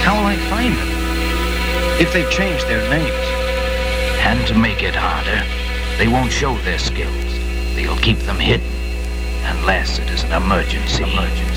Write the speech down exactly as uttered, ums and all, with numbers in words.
How will I find them? If they've changed their names. And to make it harder, they won't show their skills. They'll keep them hidden, unless it is an emergency. Emergency.